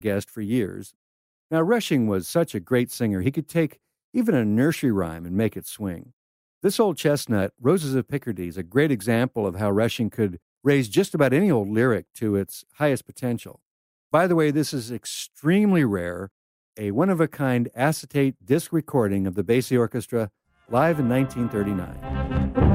guest for years. Now, Rushing was such a great singer, he could take even a nursery rhyme and make it swing. This old chestnut, Roses of Picardy, is a great example of how Rushing could raise just about any old lyric to its highest potential. By the way, this is extremely rare, a one-of-a-kind acetate disc recording of the Basie Orchestra live in 1939.